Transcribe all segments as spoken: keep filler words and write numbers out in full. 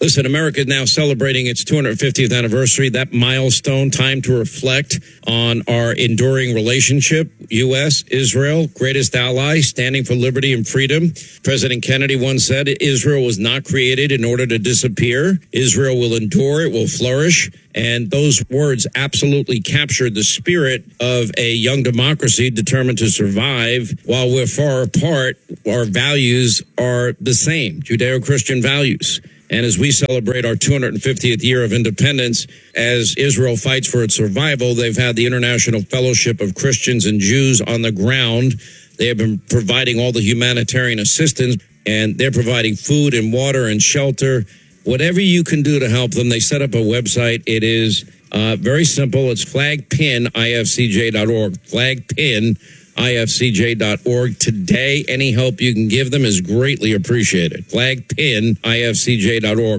Listen, America is now celebrating its two hundred fiftieth anniversary, that milestone, time to reflect on our enduring relationship. U S, Israel, greatest ally, standing for liberty and freedom. President Kennedy once said, Israel was not created in order to disappear. Israel will endure, it will flourish. And those words absolutely captured the spirit of a young democracy determined to survive. While we're far apart, our values are the same, Judeo-Christian values. And as we celebrate our two hundred fiftieth year of independence, as Israel fights for its survival, they've had the International Fellowship of Christians and Jews on the ground. They have been providing all the humanitarian assistance, and they're providing food and water and shelter. Whatever you can do to help them, they set up a website. It is uh, very simple. It's flag pin I F C J dot org. flag pin I F C J dot org. Today, any help you can give them is greatly appreciated. flag pin I F C J dot org.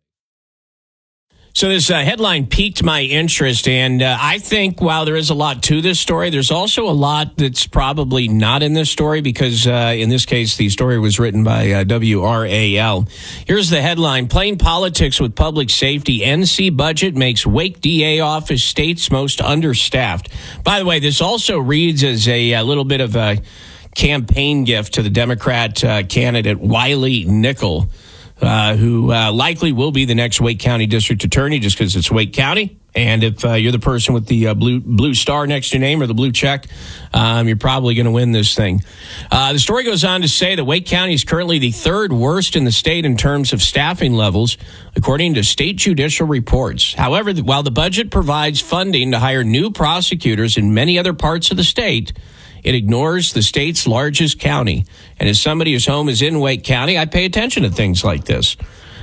So this uh, headline piqued my interest, and uh, I think while there is a lot to this story, there's also a lot that's probably not in this story because uh, in this case, the story was written by uh, W R A L. Here's the headline: Playing politics with public safety. N C budget makes Wake D A office state's most understaffed. By the way, this also reads as a, a little bit of a campaign gift to the Democrat uh, candidate Wiley Nickel. Uh, who uh, likely will be the next Wake County District Attorney just because it's Wake County. And if uh, you're the person with the uh, blue blue star next to your name or the blue check, um, you're probably going to win this thing. Uh, the story goes on to say that Wake County is currently the third worst in the state in terms of staffing levels, according to state judicial reports. However, while the budget provides funding to hire new prosecutors in many other parts of the state, it ignores the state's largest county. And as somebody whose home is in Wake County, I pay attention to things like this.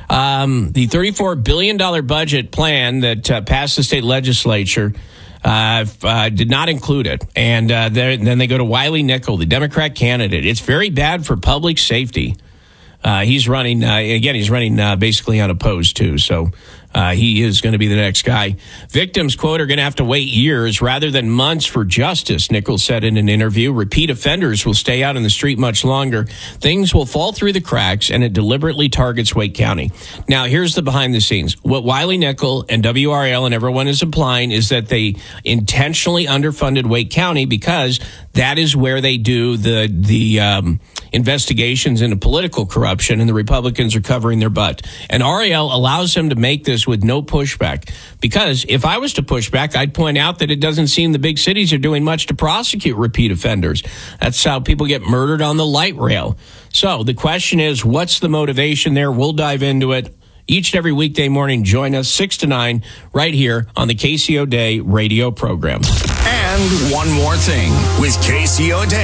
Um, the thirty-four billion dollars budget plan that uh, passed the state legislature uh, uh, did not include it. And uh, then they go to Wiley Nickel, the Democrat candidate. It's very bad for public safety. Uh, he's running, uh, again, he's running uh, basically unopposed, too. So uh, he is going to be the next guy. Victims, quote, are going to have to wait years rather than months for justice, Nichols said in an interview. Repeat offenders will stay out in the street much longer. Things will fall through the cracks, and it deliberately targets Wake County. Now, here's the behind the scenes. What Wiley Nickel and W R L and everyone is implying is that they intentionally underfunded Wake County because that is where they do the, the um, investigations into political corruption, and the Republicans are covering their butt. And R A L allows them to make this with no pushback. Because if I was to push back, I'd point out that it doesn't seem the big cities are doing much to prosecute repeat offenders. That's how people get murdered on the light rail. So the question is, what's the motivation there? We'll dive into it each and every weekday morning. Join us six to nine right here on the K C O Day radio program. And one more thing with K C O Day.